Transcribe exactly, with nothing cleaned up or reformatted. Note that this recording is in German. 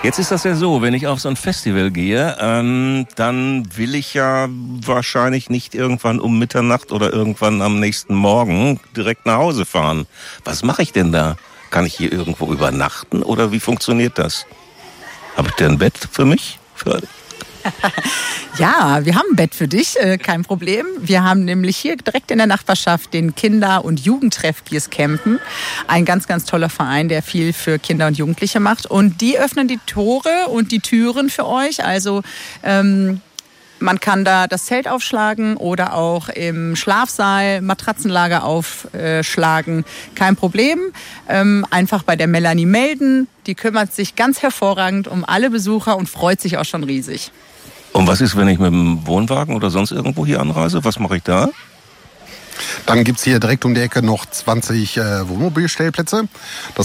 Jetzt ist das ja so, wenn ich auf so ein Festival gehe, ähm, dann will ich ja wahrscheinlich nicht irgendwann um Mitternacht oder irgendwann am nächsten Morgen direkt nach Hause fahren. Was mache ich denn da? Kann ich hier irgendwo übernachten oder wie funktioniert das? Habe ich denn ein Bett für mich? Für Ja, wir haben ein Bett für dich, äh, kein Problem. Wir haben nämlich hier direkt in der Nachbarschaft den Kinder- und Jugendtreff Biers Campen. Ein ganz, ganz toller Verein, der viel für Kinder und Jugendliche macht. Und die öffnen die Tore und die Türen für euch. Also ähm, man kann da das Zelt aufschlagen oder auch im Schlafsaal Matratzenlager aufschlagen. Kein Problem. Ähm, einfach bei der Melanie melden. Die kümmert sich ganz hervorragend um alle Besucher und freut sich auch schon riesig. Und was ist, wenn ich mit dem Wohnwagen oder sonst irgendwo hier anreise? Was mache ich da? Dann gibt's hier direkt um die Ecke noch zwanzig äh, Wohnmobilstellplätze. Das